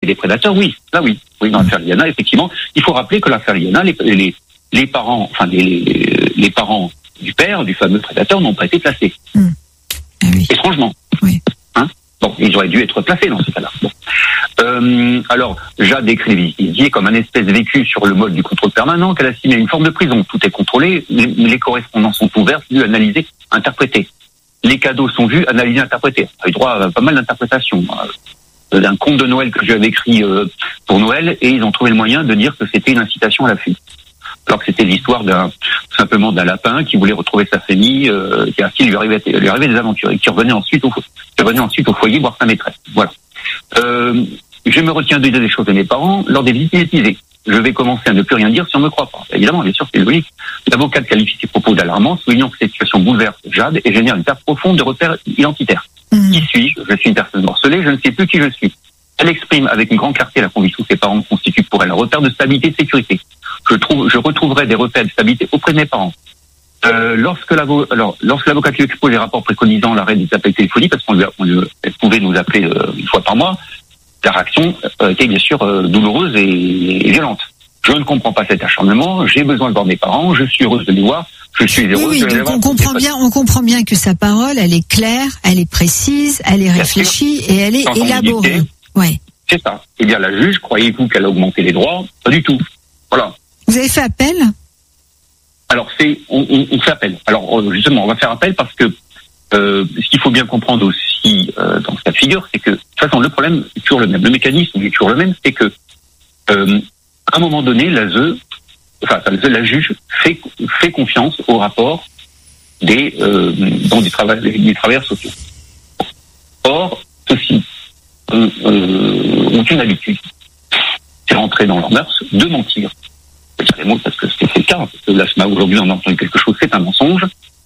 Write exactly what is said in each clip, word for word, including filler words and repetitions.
les prédateurs, oui, là oui. Oui, dans l'affaire Liana, effectivement, il faut rappeler que l'affaire Liana, les, les, les parents, enfin les, les, les parents du père, du fameux prédateur, n'ont pas été placés. Mmh. Ah oui. Étrangement. Oui. Hein? Bon, ils auraient dû être placés dans ce cas-là. Bon. Euh, alors, Jade décrit Vivier comme un espèce vécu sur le mode du contrôle permanent, qu'elle assimile à une forme de prison. Tout est contrôlé, les, les correspondances sont ouvertes, vues, analysées, interprétées. Les cadeaux sont vus, analysés, interprétés. On a eu droit à pas mal d'interprétations. Euh, d'un conte de Noël que j'avais écrit euh, pour Noël, et ils ont trouvé le moyen de dire que c'était une incitation à la fuite. Alors que c'était l'histoire d'un simplement d'un lapin qui voulait retrouver sa famille, euh, qui, qui lui arrivait, lui arrivait des aventures, et qui revenait ensuite au, qui revenait ensuite au foyer voir sa maîtresse. Voilà. Euh, je me retiens de dire des choses de mes parents lors des visites médiatisées. Je vais commencer à ne plus rien dire si on ne me croit pas. Évidemment, bien sûr, c'est logique. L'avocate qualifie ses propos d'alarmants, soulignant que cette situation bouleverse Jade et génère une perte profonde de repères identitaires. Mmh. Qui suis-je? Je suis une personne morcelée, je ne sais plus qui je suis. Elle exprime avec une grande clarté la conviction que ses parents constituent pour elle un repère de stabilité et de sécurité. Je trouve, je retrouverai des repères de stabilité auprès de mes parents. Euh, lorsque l'avo, alors, lorsque l'avocat lui expose les rapports préconisant l'arrêt des appels téléphoniques, parce qu'on lui, on lui, elle pouvait nous appeler euh, une fois par mois, la réaction euh, était bien sûr euh, douloureuse et, et violente. Je ne comprends pas cet acharnement, j'ai besoin de voir mes parents, je suis heureuse de les voir, je suis heureuse oui, oui, de les donc voir. on comprend bien, on comprend bien que sa parole, elle est claire, elle est précise, elle est réfléchie et elle est Sans élaborée. Ouais. C'est ça. Eh bien, la juge, croyez-vous qu'elle a augmenté les droits? Pas du tout. Voilà. Vous avez fait appel? Alors, c'est, on, on, on fait appel. Alors, justement, on va faire appel parce que euh, ce qu'il faut bien comprendre aussi euh, dans ce cas de figure, c'est que, de toute façon, le problème est toujours le même. Le mécanisme est toujours le même, c'est que, euh, à un moment donné, l'A S E, enfin, la juge fait, fait confiance au rapport des, euh, donc des, travailleurs, des travailleurs sociaux. Or, ceux-ci euh, euh, ont une habitude, c'est rentrer dans leurs mœurs, de mentir. Je vais dire les mots parce que c'est, c'est le cas, parce que là, ce matin, aujourd'hui, on entend quelque chose, c'est un mensonge,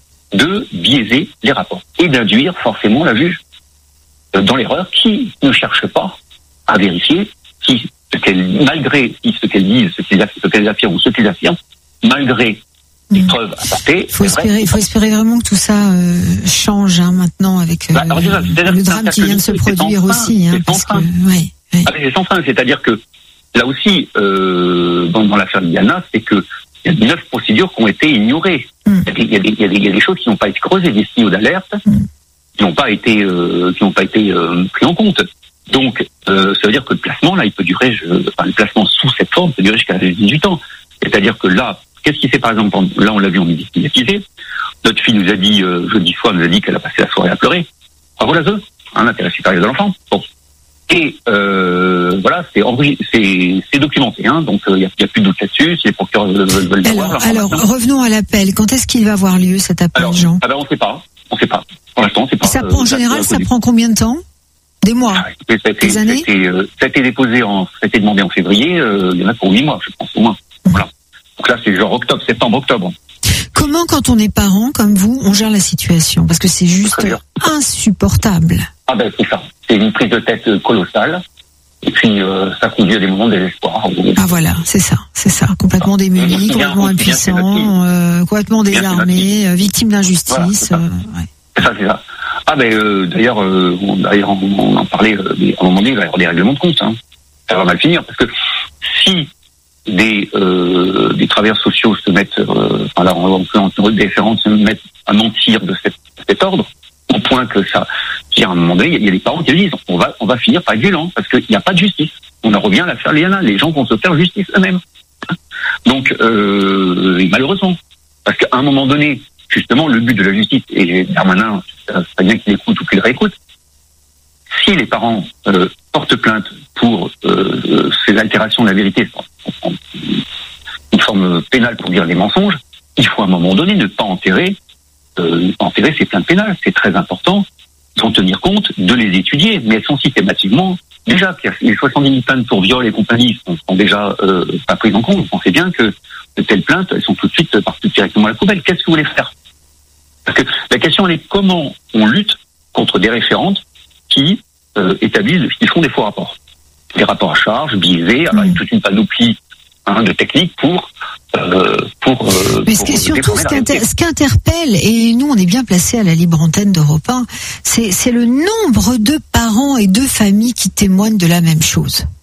de biaiser les rapports et d'induire forcément la juge dans l'erreur qui ne cherche pas à vérifier si ce qu'elle, malgré ce qu'elle dit, ce qu'elle, ce qu'elle affirme ou ce qu'ils affirment, malgré les mmh. preuves apportées. Il faut espérer, il faut espérer vraiment que tout ça euh, change hein, maintenant avec euh, bah, alors, déjà, le drame qui vient de se produire aussi. Hein, parce que, ouais, ouais. Ah, c'est sans fin, c'est-à-dire que là aussi, euh, dans, dans l'affaire Liana, c'est que il y a neuf procédures qui ont été ignorées. Mm. Il, y a des, il, y a des, il y a des choses qui n'ont pas été creusées, des signaux d'alerte mm. qui n'ont pas été, euh, qui n'ont pas été euh, pris en compte. Donc, euh, ça veut dire que le placement, là, il peut durer, je, enfin, le placement sous cette forme peut durer jusqu'à dix-huit ans. C'est-à-dire que là, qu'est-ce qui fait, par exemple, là, on l'a vu en médiatisé. Notre fille nous a dit, euh, jeudi soir, nous a dit qu'elle a passé la soirée à pleurer. Bravo la Z E, hein, l'intérêt supérieur de l'enfant. Bon. Et euh, voilà, c'est, c'est, c'est documenté, hein, donc il euh, n'y a, a plus de doute là-dessus. Si les procureurs veulent, veulent alors, alors, revenons à l'appel. Quand est-ce qu'il va avoir lieu cet appel, alors, Jean? Ah ben, on ne sait pas. On ne sait pas. Pour l'instant, on ne sait pas. Ça prend, euh, en général, ça prend combien de temps? Des mois? Ah, écoutez, ça a été, des années? Ça a été, euh, ça a été déposé en, ça a été demandé en février. Euh, il y en a pour huit mois, je pense au moins. Mmh. Voilà. Donc là, c'est genre octobre, septembre, octobre. Comment, quand on est parent comme vous, on gère la situation? Parce que c'est juste insupportable. Ah ben c'est ça. C'est une prise de tête colossale. Et puis, euh, ça conduit à des moments de désespoir. Ah voilà, c'est ça, c'est ça. Complètement démuni, complètement impuissant, euh, complètement désarmé, euh, victime d'injustice. Voilà, c'est, ça. Euh, ouais. c'est ça, c'est ça. Ah ben, euh, d'ailleurs, euh, on, d'ailleurs, on en parlait, euh, à un moment donné, il va y avoir des règlements de compte. Hein. Ça va mal finir, parce que si des, euh, des travailleurs sociaux se mettent, euh, enfin là, on peut en des référents se mettent à mentir de cet, de cet ordre, au point que ça, à un moment donné, il y a des parents qui disent on va, on va finir par être violent parce qu'il n'y a pas de justice. On en revient à l'affaire Liana, les gens vont se faire justice eux-mêmes. Donc, euh, et malheureusement, parce qu'à un moment donné, justement, le but de la justice, et Darmanin, c'est bien qu'il écoute ou qu'il réécoute, si les parents euh, portent plainte pour euh, ces altérations de la vérité, une forme pénale pour dire des mensonges, il faut à un moment donné ne pas enterrer Euh, enterrer ces plaintes pénales, c'est très important d'en tenir compte, de les étudier, mais elles sont systématiquement déjà les soixante-dix mille plaintes pour viol et compagnie sont, sont déjà euh, pas prises en compte. Vous pensez bien que de telles plaintes, elles sont tout de suite parties directement à la poubelle. Qu'est-ce que vous voulez faire? Parce que la question elle est comment on lutte contre des référentes qui euh, établissent, qui font des faux rapports, des rapports à charge, biaisés, alors il y a toute une panoplie hein, de techniques pour Euh, pour, euh, Mais ce qui est surtout ce qui, inter- ce qui interpelle, et nous on est bien placé à la libre antenne d'Europe un, c'est, c'est le nombre de parents et de familles qui témoignent de la même chose.